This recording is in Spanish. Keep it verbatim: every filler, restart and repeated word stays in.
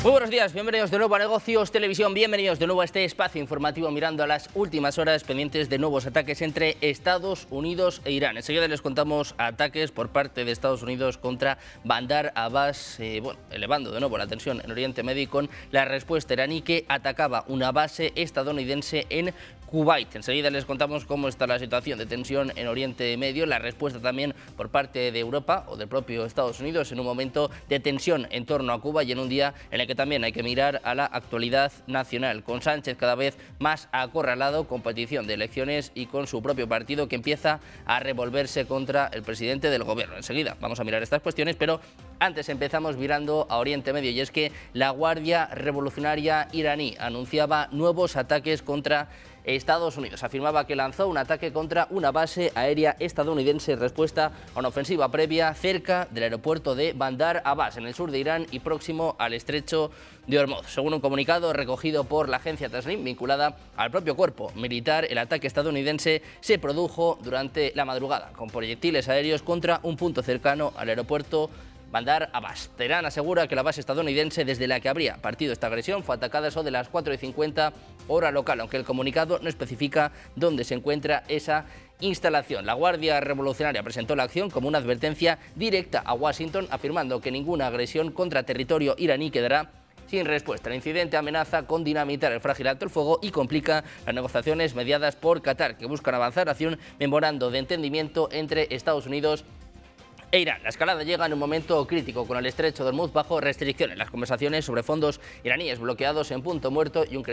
Muy buenos días, bienvenidos de nuevo a Negocios Televisión, bienvenidos de nuevo a este espacio informativo mirando a las últimas horas pendientes de nuevos ataques entre Estados Unidos e Irán. Enseguida les contamos ataques por parte de Estados Unidos contra Bandar Abbas, eh, bueno, elevando de nuevo la tensión en Oriente Medio con la respuesta iraní que atacaba una base estadounidense en Kuwait. Enseguida les contamos cómo está la situación de tensión en Oriente Medio, la respuesta también por parte de Europa o del propio Estados Unidos en un momento de tensión en torno a Cuba y en un día en el que también hay que mirar a la actualidad nacional, con Sánchez cada vez más acorralado, con petición de elecciones y con su propio partido que empieza a revolverse contra el presidente del gobierno. Enseguida vamos a mirar estas cuestiones, pero antes empezamos mirando a Oriente Medio y es que la Guardia Revolucionaria iraní anunciaba nuevos ataques contra Estados Unidos. Afirmaba que lanzó un ataque contra una base aérea estadounidense en respuesta a una ofensiva previa cerca del aeropuerto de Bandar Abbas, en el sur de Irán y próximo al estrecho de Hormuz. Según un comunicado recogido por la agencia Tasnim, vinculada al propio cuerpo militar, el ataque estadounidense se produjo durante la madrugada con proyectiles aéreos contra un punto cercano al aeropuerto Bandar Abbas. Teherán asegura que la base estadounidense desde la que habría partido esta agresión fue atacada a eso de las cuatro y cincuenta hora local, aunque el comunicado no especifica dónde se encuentra esa instalación. La Guardia Revolucionaria presentó la acción como una advertencia directa a Washington, afirmando que ninguna agresión contra territorio iraní quedará sin respuesta. El incidente amenaza con dinamitar el frágil alto el fuego y complica las negociaciones mediadas por Qatar, que buscan avanzar hacia un memorando de entendimiento entre Estados Unidos e Irán. La escalada llega en un momento crítico con el estrecho de Hormuz bajo restricciones. Las conversaciones sobre fondos iraníes bloqueados en punto muerto y un